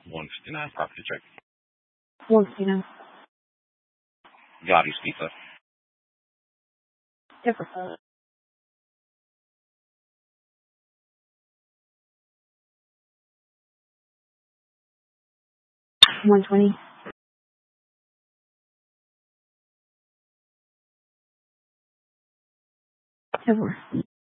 159, property check. 159. Gotti's Pizza. Different. 120. Different.